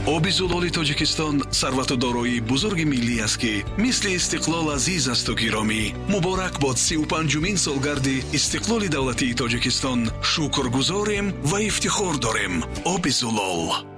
оби зулоли тоҷикистон сарвату дороии бузурги миллӣ аст ки мисли истиқлол азиз асту гиромӣ. муборак бод 35-умин солгарди истиқлоли давлатии тоҷикистон. шукргузорем ва ифтихор дорем. оби зулол.